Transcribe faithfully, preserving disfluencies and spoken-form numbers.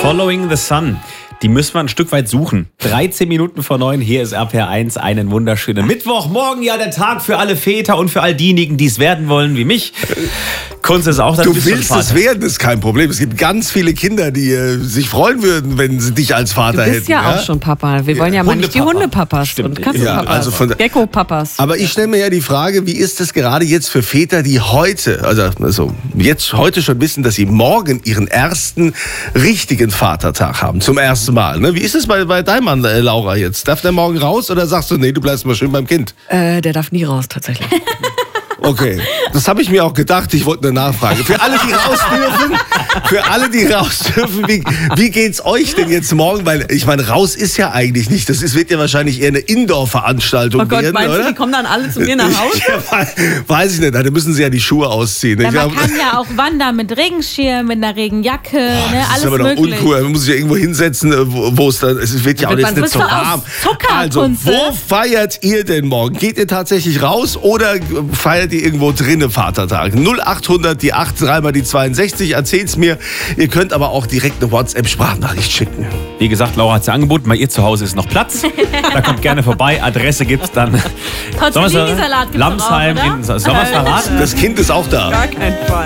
Following the Sun. Die müssen wir ein Stück weit suchen. dreizehn Minuten vor neun, hier ist R P R eins. Einen wunderschönen Mittwochmorgen. Ja, der Tag für alle Väter und für all diejenigen, die es werden wollen, wie mich. Kunst ist auch, du willst es werden, ist kein Problem. Es gibt ganz viele Kinder, die äh, sich freuen würden, wenn sie dich als Vater hätten. Du bist hätten, ja, ja auch schon Papa. Wir wollen ja, ja mal nicht die Hundepapas Stimmt. und Katzenpapas, ja, also von, Gecko-Papas. Aber ich stelle mir ja die Frage, wie ist es gerade jetzt für Väter, die heute, also, also jetzt heute schon wissen, dass sie morgen ihren ersten richtigen Vatertag haben, zum ersten Mal. Ne? Wie ist es bei, bei deinem Mann, äh, Laura, jetzt? Darf der morgen raus oder sagst du, nee, du bleibst mal schön beim Kind? Äh, der darf nie raus, tatsächlich. Okay, das habe ich mir auch gedacht. Ich wollte eine Nachfrage. Für alle, die raus dürfen, für alle, die raus dürfen, wie, wie geht's euch denn jetzt morgen? Weil ich meine, raus ist ja eigentlich nicht. Das ist, wird ja wahrscheinlich eher eine Indoor-Veranstaltung oh Gott, werden, meinst oder? du, die kommen dann alle zu mir nach Hause? Ja, weiß ich nicht. Da müssen sie ja die Schuhe ausziehen. Ja, ich man glaub, kann ja auch wandern mit Regenschirm, mit einer Regenjacke, oh, ne, das alles ist aber doch möglich. uncool. Man muss sich ja irgendwo hinsetzen, wo, wo es dann, es wird ja auch wird jetzt man nicht so voll aus warm. Zucker, Also, Kunze. wo feiert ihr denn morgen? Geht ihr tatsächlich raus oder feiert ihr irgendwo drinnen Vatertag? null achthundert, die acht, dreimal die zweiundsechzig. Erzählt's mir. Ihr könnt aber auch direkt eine WhatsApp-Sprachnachricht schicken. Wie gesagt, Laura hat es ja angeboten. Bei ihr zu Hause ist noch Platz. Da kommt gerne vorbei. Adresse gibt's dann. Tortellini-Salat gibt's Lamsheim auch, oder? in Sommersverrat. Das Kind ist auch da. Gar keinen Fall.